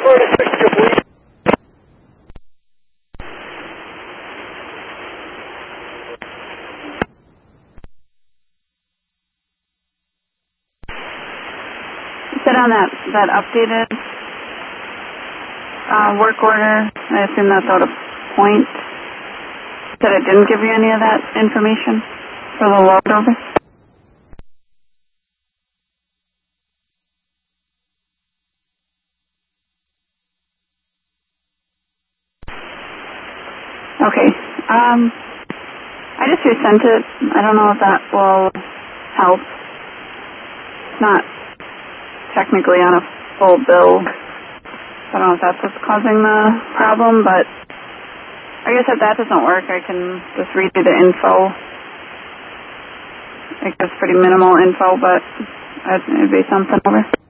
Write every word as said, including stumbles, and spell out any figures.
You said on that, that updated uh, work order, I assume that's out of point. You said it didn't give you any of that information for the load over? Okay. Um, I just resent it. I don't know if that will help. It's not technically on a full bill. I don't know if that's what's causing the problem, but I guess if that doesn't work, I can just read you the info. It gives pretty minimal info, but it'd be something over.